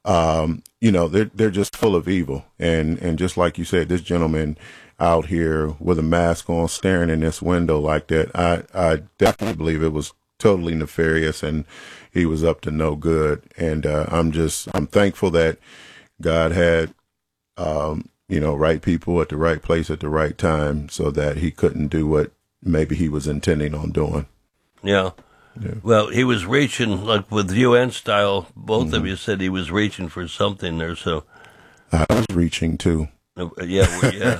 they're just full of evil. And just like you said, this gentleman out here with a mask on, staring in this window like that, I definitely believe it was totally nefarious, and he was up to no good. And I'm thankful that God had, right people at the right place at the right time, so that he couldn't do what maybe he was intending on doing. Yeah. Yeah. Well, he was reaching, like with UN style, both of you said he was reaching for something there, so. I was reaching too. Yeah.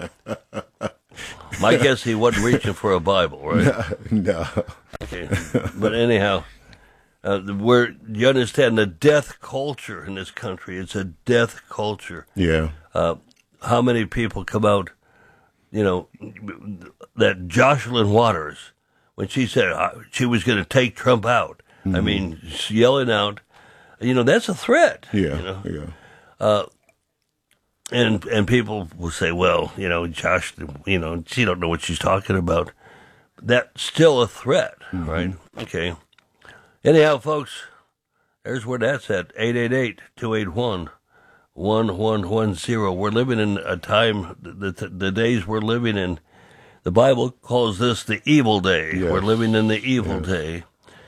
My guess he wasn't reaching for a Bible, right? No. Okay. But anyhow, you understand the death culture in this country. It's a death culture. Yeah. How many people come out, that Jocelyn Waters, when she said she was going to take Trump out, I mean, yelling out, that's a threat. Yeah. And people will say, well, Josh, she don't know what she's talking about. That's still a threat, right? Okay. Anyhow, folks, there's where that's at, 888-281-1110. We're living in a time, the days we're living in, the Bible calls this the evil day. Yes. We're living in the evil day.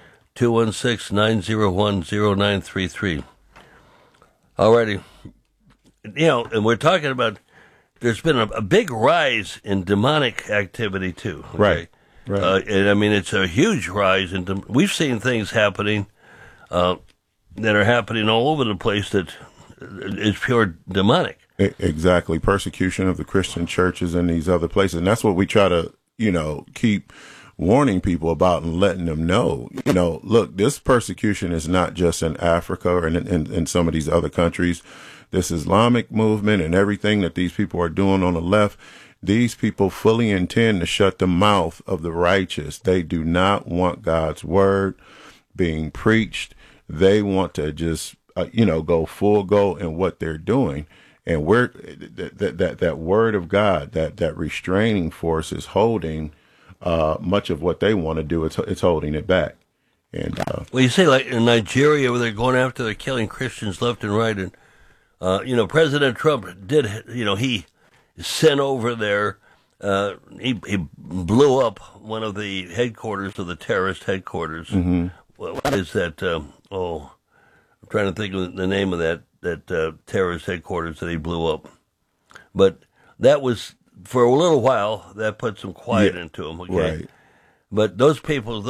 216-901-0933. Alrighty. And we're talking about, there's been a big rise in demonic activity too. Okay? Right. And I mean, it's a huge rise in. We've seen things happening that are happening all over the place that is pure demonic. Exactly. Persecution of the Christian churches in these other places. And that's what we try to, keep warning people about and letting them know. Look, this persecution is not just in Africa or in some of these other countries. This Islamic movement and everything that these people are doing on the left, these people fully intend to shut the mouth of the righteous. They do not want God's word being preached. They want to just, go full go in what they're doing. And that word of God, that restraining force is holding much of what they want to do. It's holding it back. And well, you say like in Nigeria where they're going after, they're killing Christians left and right. And, President Trump did, he sent over there, he blew up one of the headquarters of the terrorist headquarters. What is that? I'm trying to think of the name of that terrorist headquarters that he blew up. But that was, for a little while, that put some quiet into them. Okay? Right. But those people,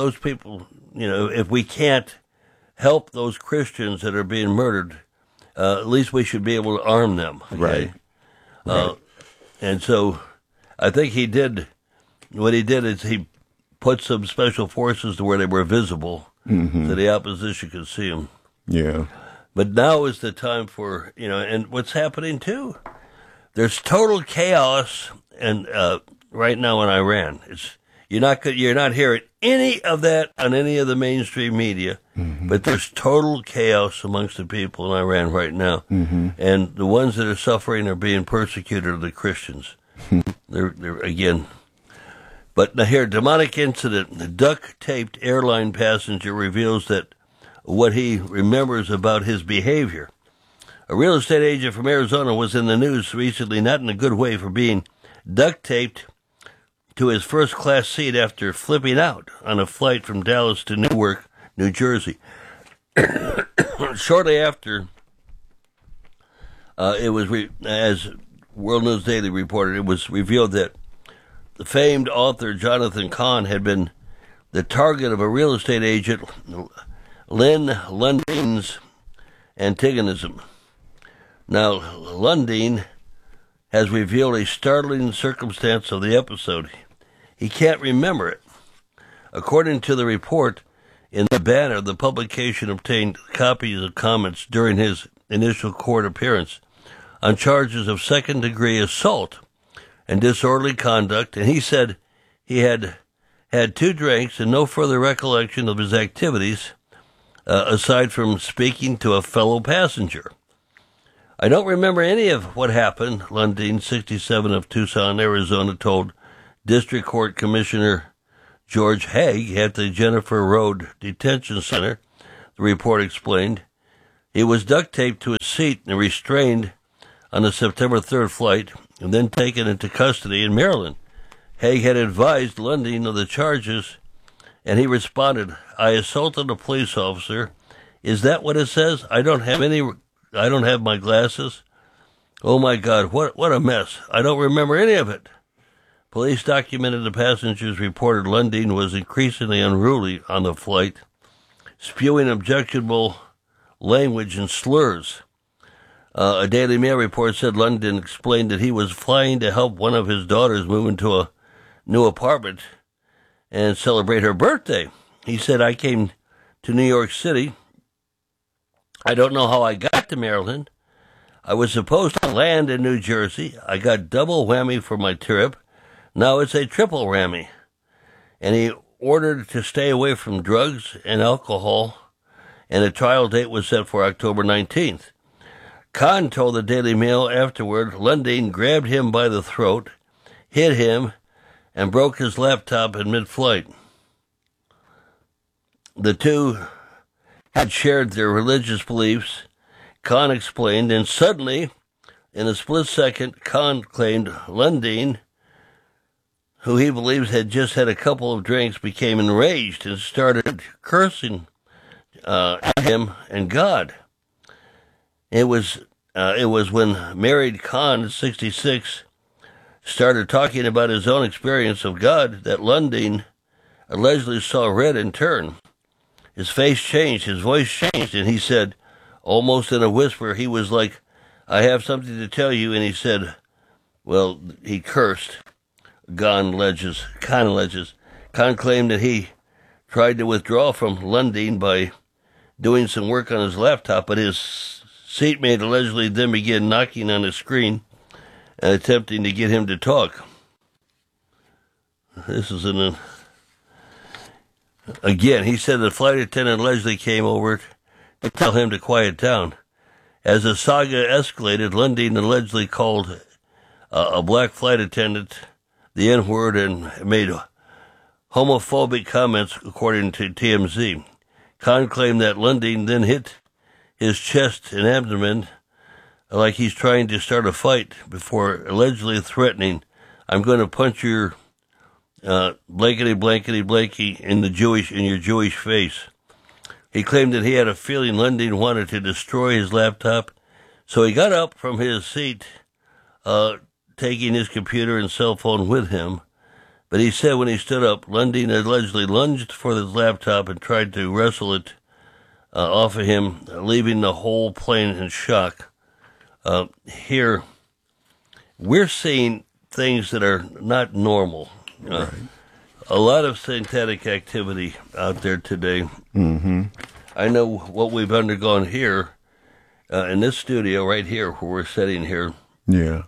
if we can't help those Christians that are being murdered, at least we should be able to arm them. Okay? Right. And so I think what he did is he put some special forces to where they were visible so the opposition could see them. Yeah. But now is the time for, and what's happening too. There's total chaos and right now in Iran. You're not hearing any of that on any of the mainstream media, but there's total chaos amongst the people in Iran right now. And the ones that are suffering are being persecuted are the Christians. They're again. But now here, demonic incident. The duct-taped airline passenger reveals that what he remembers about his behavior. A real estate agent from Arizona was in the news recently, not in a good way, for being duct-taped to his first-class seat after flipping out on a flight from Dallas to Newark, New Jersey. Shortly after, it was, as World News Daily reported, it was revealed that the famed author Jonathan Cahn had been the target of a real estate agent, Lynn Lundine's antagonism. Now, Lundine has revealed a startling circumstance of the episode. He can't remember it. According to the report in the banner, the publication obtained copies of comments during his initial court appearance on charges of second-degree assault and disorderly conduct, and he said he had had 2 drinks and no further recollection of his activities aside from speaking to a fellow passenger. I don't remember any of what happened, Lundine, 67, of Tucson, Arizona, told District Court Commissioner George Haig at the Jennifer Road Detention Center. The report explained he was duct taped to his seat and restrained on the September 3rd flight and then taken into custody in Maryland. Haig had advised Lundeen of the charges, and he responded, "I assaulted a police officer. Is that what it says? I don't have my glasses. Oh my God, what a mess. I don't remember any of it." Police documented the passengers reported Lundeen was increasingly unruly on the flight, spewing objectionable language and slurs. A Daily Mail report said Lundeen explained that he was flying to help one of his daughters move into a new apartment and celebrate her birthday. He said, "I came to New York City. I don't know how I got to Maryland. I was supposed to land in New Jersey. I got double whammy for my trip. Now it's a triple whammy." And he ordered to stay away from drugs and alcohol, and a trial date was set for October 19th. Khan told the Daily Mail afterward Lundeen grabbed him by the throat, hit him, and broke his laptop in mid-flight. The two had shared their religious beliefs, Khan explained, and suddenly, in a split second, Khan claimed Lundeen, who he believes had just had a couple of drinks, became enraged and started cursing at him and God. It was when married Khan, 66, started talking about his own experience of God that Lundeen allegedly saw red and turned. His face changed, his voice changed, and he said, almost in a whisper, he was like, "I have something to tell you," and he said, well, he cursed. Khan alleges. Khan claimed that he tried to withdraw from Lundeen by doing some work on his laptop, but his seatmate allegedly then began knocking on his screen and attempting to get him to talk. This is again, he said the flight attendant allegedly came over to tell him to quiet down. As the saga escalated, Lundeen allegedly called a black flight attendant the N-word and made homophobic comments, according to TMZ. Khan claimed that Lundeen then hit his chest and abdomen like he's trying to start a fight before allegedly threatening, "I'm going to punch your blankety blanky in your Jewish face." He claimed that he had a feeling Lundeen wanted to destroy his laptop, so he got up from his seat, taking his computer and cell phone with him. But he said when he stood up, Lundeen allegedly lunged for his laptop and tried to wrestle it off of him, leaving the whole plane in shock. Here, we're seeing things that are not normal. Right. A lot of satanic activity out there today. Mm-hmm. I know what we've undergone here in this studio right here where we're sitting here. Yeah.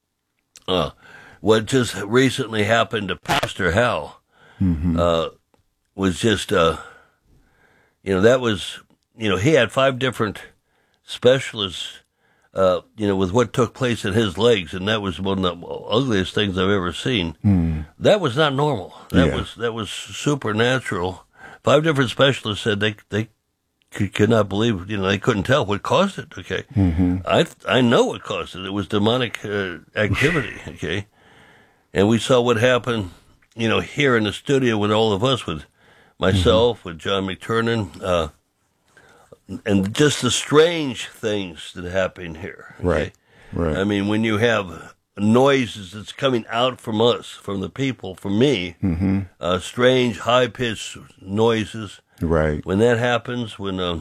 What just recently happened to Pastor Hal was just, that was, he had 5 different specialists, with what took place in his legs, and that was one of the ugliest things I've ever seen. Mm. That was not normal. That was supernatural. 5 different specialists said they could not believe, they couldn't tell what caused it. Okay, I know what caused it. It was demonic activity. Okay, and we saw what happened, here in the studio with all of us, with myself, with John McTurnan. And just the strange things that happen here. Okay? Right. I mean, when you have noises that's coming out from us, from the people, from me, strange, high-pitched noises. Right. When that happens, when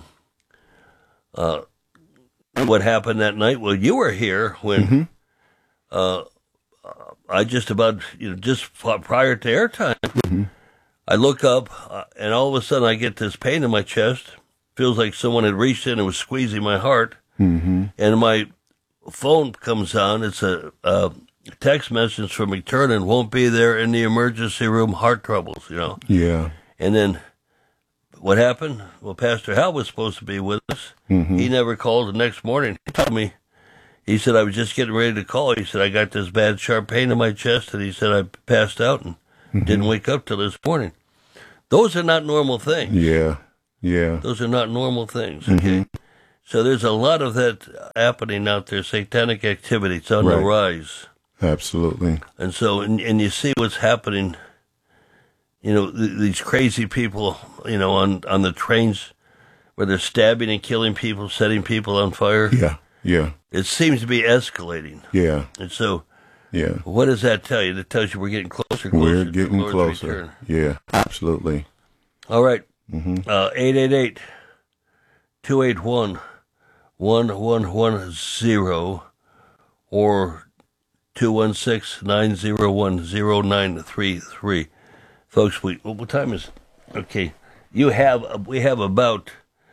what happened that night? Well, you were here when I just about, just prior to airtime, I look up, and all of a sudden I get this pain in my chest. Feels like someone had reached in and was squeezing my heart. And my phone comes on. It's a text message from McTurnan, "Won't be there in the emergency room, heart troubles," Yeah. And then what happened? Well, Pastor Hal was supposed to be with us. He never called the next morning. He told me, he said, "I was just getting ready to call." He said, "I got this bad sharp pain in my chest," and he said, "I passed out and didn't wake up till this morning." Those are not normal things. Yeah. Those are not normal things, okay? So there's a lot of that happening out there, satanic activity. It's on the rise. Absolutely. And so, and you see what's happening, these crazy people, on the trains where they're stabbing and killing people, setting people on fire. Yeah, yeah. It seems to be escalating. Yeah. And so, yeah. What does that tell you? That tells you we're getting closer. We're getting to the Lord's closer. return. Yeah, absolutely. All right. 888-281-1110 or 216-901-0933. Folks, what time is it? Okay. We have about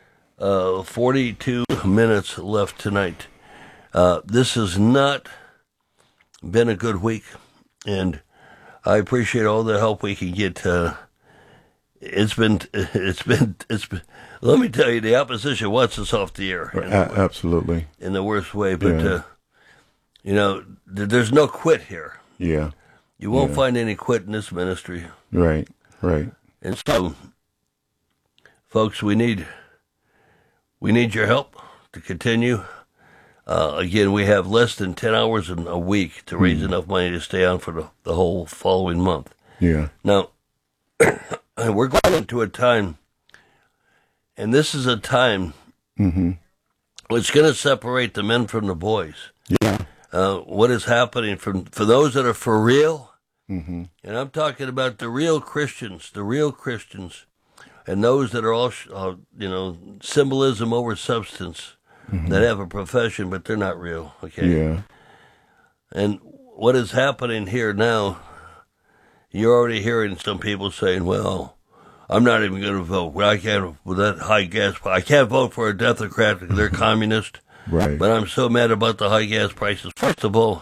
42 minutes left tonight. This has not been a good week, and I appreciate all the help we can get. It's been. Let me tell you, the opposition wants us off the air. Absolutely. In the worst way, but there's no quit here. Yeah. You won't find any quit in this ministry. Right. And so, folks, we need your help to continue. Again, we have less than 10 hours in a week to raise enough money to stay on for the whole following month. Yeah. Now, we're going into a time, and this is a time it's going to separate the men from the boys. Yeah. What is happening for those that are for real, and I'm talking about the real Christians, and those that are all, symbolism over substance, that have a profession, but they're not real, okay? Yeah. And what is happening here now, you're already hearing some people saying, well, I'm not even going to vote. Well, I can't, with that high gas price, I can't vote for a Democrat because they're communist. Right. But I'm so mad about the high gas prices. First of all,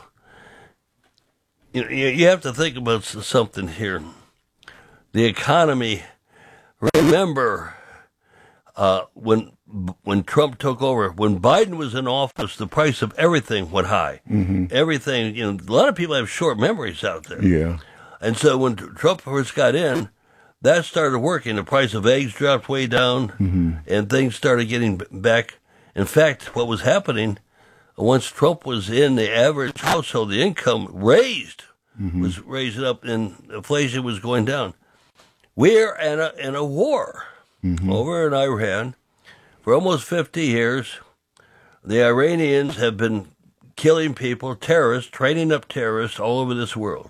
you have to think about something here. The economy, remember, when Trump took over, when Biden was in office, the price of everything went high. Everything, a lot of people have short memories out there. Yeah. And so when Trump first got in, that started working. The price of eggs dropped way down, and things started getting back. In fact, what was happening, once Trump was in, the average household, the income was raising up, and inflation was going down. We're in a war over in Iran. For almost 50 years, the Iranians have been killing people, terrorists, training up terrorists all over this world.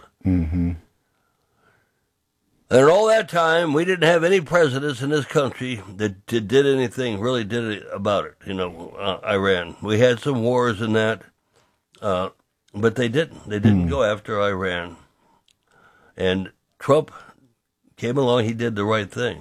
And all that time, we didn't have any presidents in this country that did anything, really did about it, Iran. We had some wars and that, but they didn't. They didn't go after Iran. And Trump came along, he did the right thing.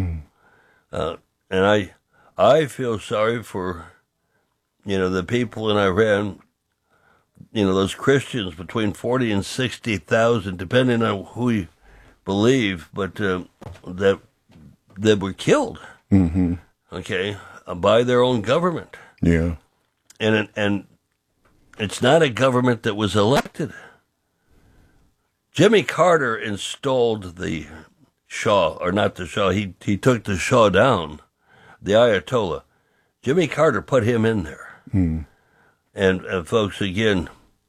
And I feel sorry for, the people in Iran, those Christians, between 40 and 60,000, depending on who you believe, but that were killed, okay, by their own government. Yeah. And it's not a government that was elected. Jimmy Carter installed the Shah, or not the Shah, he took the Shah down, the Ayatollah. Jimmy Carter put him in there. And folks, again,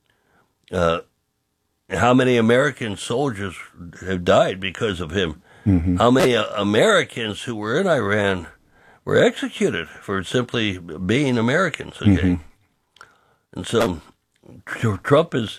how many American soldiers have died because of him? How many Americans who were in Iran were executed for simply being Americans, okay? And so Trump is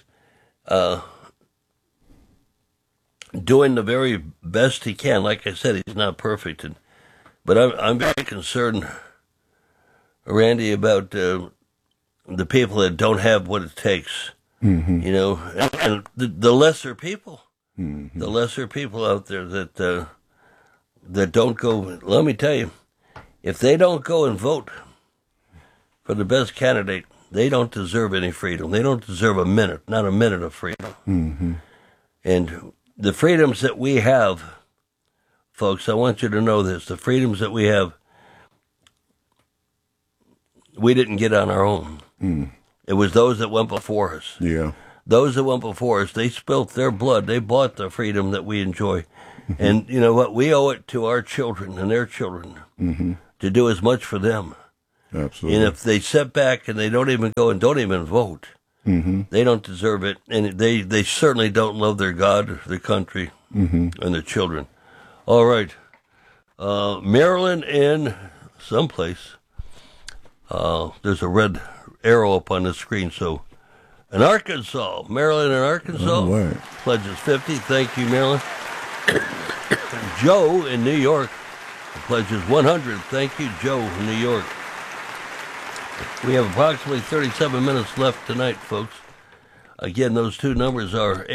doing the very best he can. Like I said, he's not perfect. But I'm very concerned, Randy, about the people that don't have what it takes. And the lesser people, the lesser people out there that don't go. Let me tell you, if they don't go and vote for the best candidate, they don't deserve any freedom. They don't deserve not a minute of freedom. And the freedoms that we have, folks, I want you to know this: the freedoms that we have, we didn't get on our own. It was those that went before us. Yeah. Those that went before us, they spilt their blood. They bought the freedom that we enjoy. And you know what? We owe it to our children and their children to do as much for them Absolutely. And if they sit back and they don't even go and don't even vote, they don't deserve it. And they certainly don't love their God, their country, and their children. All right. Maryland and someplace, there's a red arrow up on the screen. So, in Arkansas, Maryland and Arkansas, right. pledges 50. Thank you, Maryland. Joe in New York pledges 100. Thank you, Joe in New York. We have approximately 37 minutes left tonight, folks. Again, those two numbers are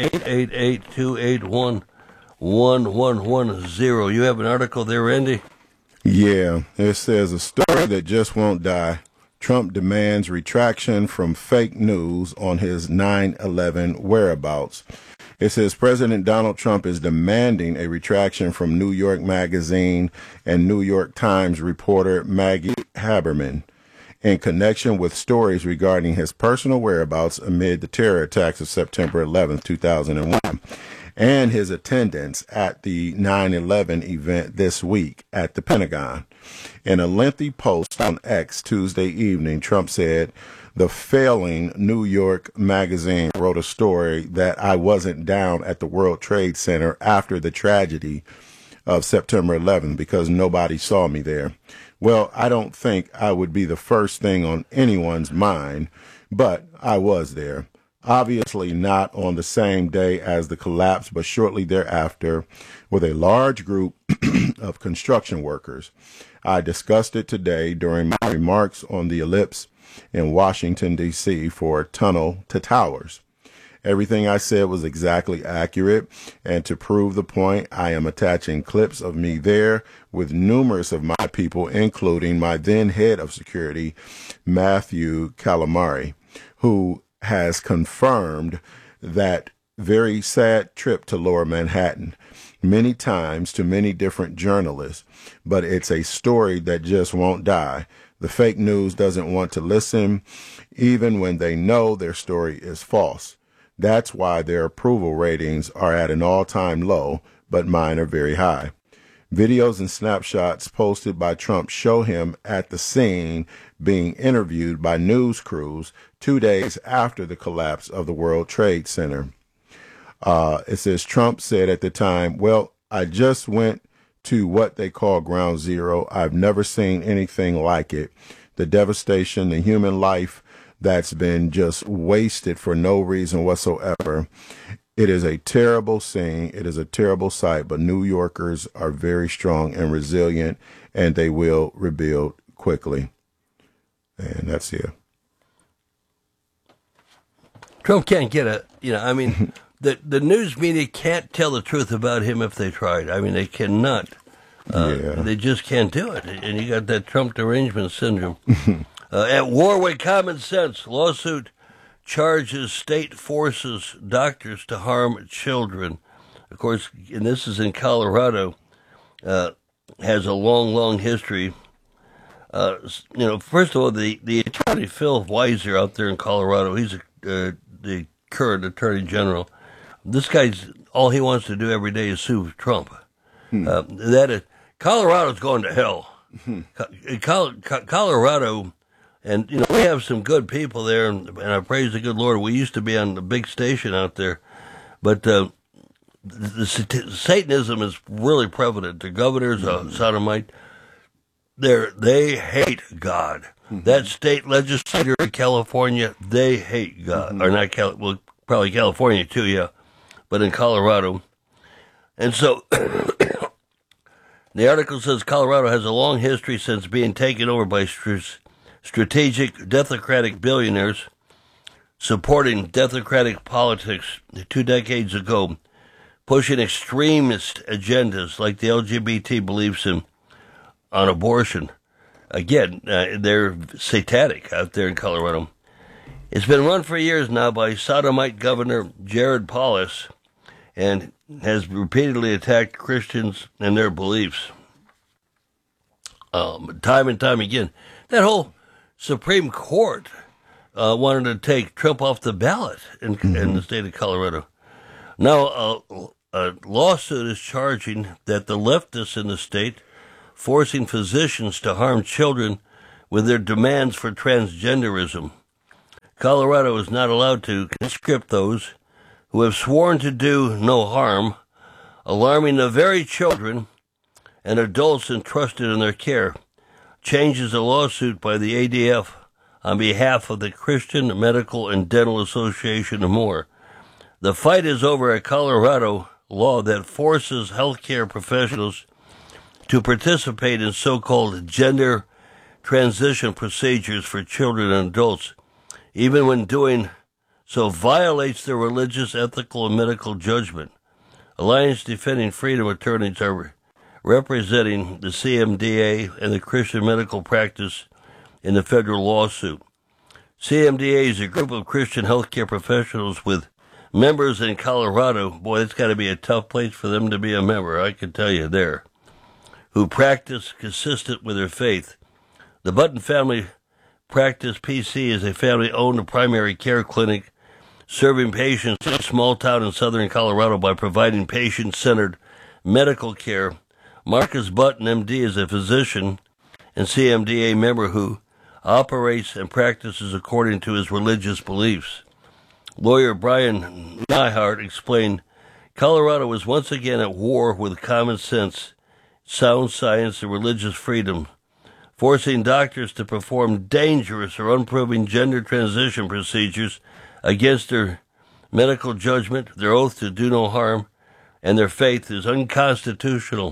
888-281-1110. You have an article there, Randy? Yeah, it says a story that just won't die. Trump demands retraction from fake news on his 9/11 whereabouts. It says President Donald Trump is demanding a retraction from New York Magazine and New York Times reporter Maggie Haberman in connection with stories regarding his personal whereabouts amid the terror attacks of September 11, 2001, and his attendance at the 9/11 event this week at the Pentagon. In a lengthy post on X Tuesday evening, Trump said, "The failing New York Magazine wrote a story that I wasn't down at the World Trade Center after the tragedy of September 11th because nobody saw me there. Well, I don't think I would be the first thing on anyone's mind, but I was there. Obviously not on the same day as the collapse, but shortly thereafter with a large group of construction workers. I discussed it today during my remarks on the ellipse in Washington, D.C. for Tunnel to Towers. Everything I said was exactly accurate, and to prove the point, I am attaching clips of me there with numerous of my people, including my then head of security, Matthew Calamari, who has confirmed that very sad trip to Lower Manhattan many times to many different journalists, but it's a story that just won't die. The fake news doesn't want to listen, even when they know their story is false. That's why their approval ratings are at an all-time low, but mine are very high. Videos and snapshots posted by Trump show him at the scene being interviewed by news crews 2 days after the collapse of the World Trade Center. It says Trump said at the time, "Well, I just went to what they call ground zero. I've never seen anything like it. The devastation, the human life that's been just wasted for no reason whatsoever. It is a terrible scene. It is a terrible sight, but New Yorkers are very strong and resilient, and they will rebuild quickly." And that's it. Trump can't get the news media can't tell the truth about him if they tried. I mean, they cannot. They just can't do it. And you got that Trump derangement syndrome. At war with common sense, lawsuit charges state forces doctors to harm children. Of course, and this is in Colorado, has a long, long history. First of all, the attorney Phil Weiser out there in Colorado, he's the current attorney general. This guy's, all he wants to do every day is sue Trump. Colorado's going to hell. Colorado, and we have some good people there, and I praise the good Lord. We used to be on the big station out there, but the Satanism is really prevalent. The governor's a sodomite. They hate God. That state legislator in California, they hate God. Or not probably California too, yeah. But in Colorado. And so the article says Colorado has a long history since being taken over by strategic democratic billionaires supporting democratic politics 2 decades ago, pushing extremist agendas like the LGBT beliefs in on abortion. Again, they're satanic out there in Colorado. It's been run for years now by sodomite Governor Jared Polis and has repeatedly attacked Christians and their beliefs. Time and time again. That whole Supreme Court wanted to take Trump off the ballot in the state of Colorado. Now, a lawsuit is charging that the leftists in the state forcing physicians to harm children with their demands for transgenderism. Colorado is not allowed to conscript those who have sworn to do no harm, alarming the very children and adults entrusted in their care. Changes a lawsuit by the ADF on behalf of the Christian Medical and Dental Association and more. The fight is over a Colorado law that forces healthcare professionals to participate in so-called gender transition procedures for children and adults, even when doing so violates their religious, ethical, and medical judgment. Alliance Defending Freedom attorneys are representing the CMDA and the Christian medical practice in the federal lawsuit. CMDA is a group of Christian healthcare professionals with members in Colorado. Boy, it's got to be a tough place for them to be a member, I can tell you there, who practice consistent with their faith. The Button Family Practice PC is a family-owned primary care clinic serving patients in a small town in southern Colorado by providing patient-centered medical care. Marcus Button, MD, is a physician and CMDA member who operates and practices according to his religious beliefs. Lawyer Brian Nyhart explained, Colorado is once again at war with common sense, sound science, and religious freedom, forcing doctors to perform dangerous or unproven gender transition procedures against their medical judgment. Their oath to do no harm and their faith is unconstitutional.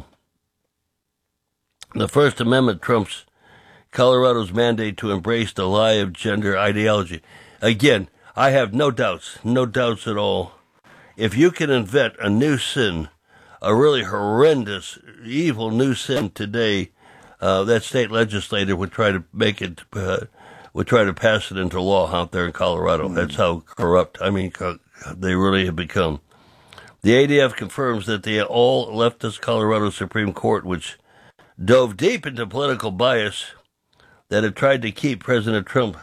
The First Amendment trumps Colorado's mandate to embrace the lie of gender ideology. Again, I have no doubts at all. If you can invent a new sin, a really horrendous, evil new sin today, that state legislator would try to make it, would try to pass it into law out there in Colorado. That's how corrupt, they really have become. The ADF confirms that the all-leftist Colorado Supreme Court, which dove deep into political bias, that had tried to keep President Trump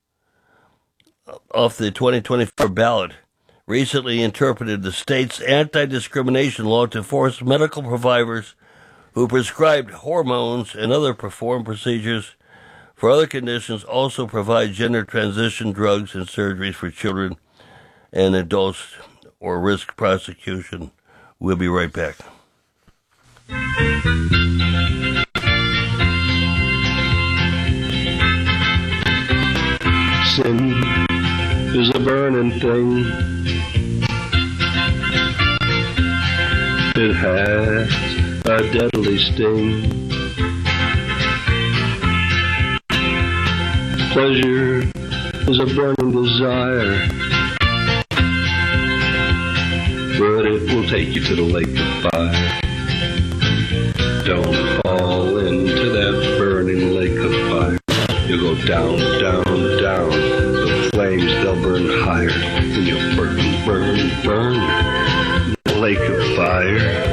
off the 2024 ballot, recently interpreted the state's anti-discrimination law to force medical providers who prescribed hormones and other performed procedures for other conditions also provide gender transition drugs and surgeries for children and adults or risk prosecution. We'll be right back. Sin is a burning thing. It has a deadly sting. Pleasure is a burning desire, but it will take you to the lake of fire. Don't fall into that burning lake of fire. You'll go down, down, down. The flames, they'll burn higher, and you'll burn, burn, burn. The lake of fire.